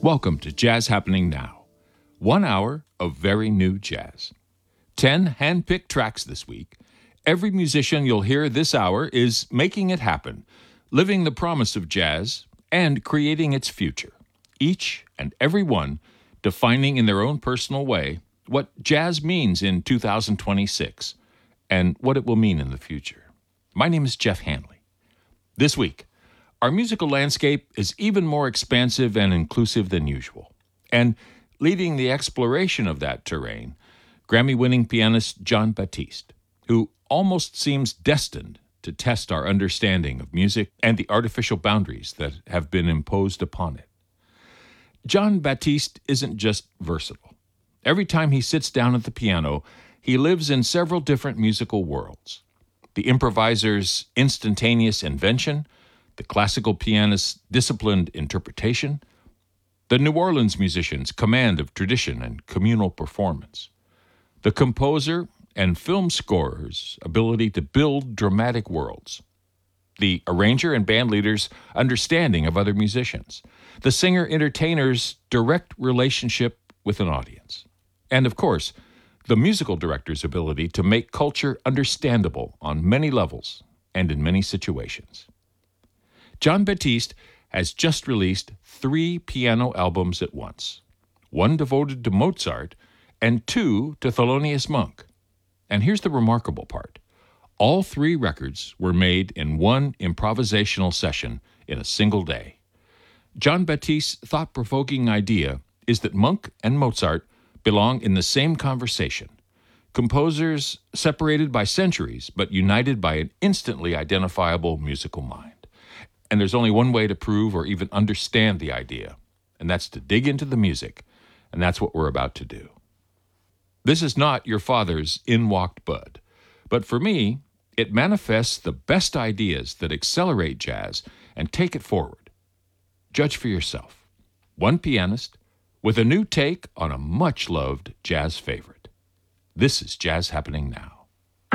Welcome to Jazz Happening Now. 1 hour of very new jazz. 10 hand-picked tracks this week. Every musician you'll hear this hour is making it happen, living the promise of jazz and creating its future. Each and every one defining in their own personal way what jazz means in 2026 and what it will mean in the future. My name is Jeff Hanley. This week, our musical landscape is even more expansive and inclusive than usual. And leading the exploration of that terrain, Grammy-winning pianist Jon Batiste, who almost seems destined to test our understanding of music and the artificial boundaries that have been imposed upon it. Jon Batiste isn't just versatile. Every time he sits down at the piano, he lives in several different musical worlds. The improviser's instantaneous invention, the classical pianist's disciplined interpretation, the New Orleans musician's command of tradition and communal performance, the composer and film scorer's ability to build dramatic worlds, the arranger and band leader's understanding of other musicians, the singer-entertainer's direct relationship with an audience, and of course, the musical director's ability to make culture understandable on many levels and in many situations. Jon Batiste has just released 3 piano albums at once, one devoted to Mozart and 2 to Thelonious Monk. And here's the remarkable part. All 3 records were made in one improvisational session in a single day. Jon Batiste's thought-provoking idea is that Monk and Mozart belong in the same conversation. Composers separated by centuries, but united by an instantly identifiable musical mind. And there's only one way to prove or even understand the idea, and that's to dig into the music, and that's what we're about to do. This is not your father's In Walked Bud, but for me, it manifests the best ideas that accelerate jazz and take it forward. Judge for yourself. One pianist with a new take on a much-loved jazz favorite. This is Jazz Happening Now.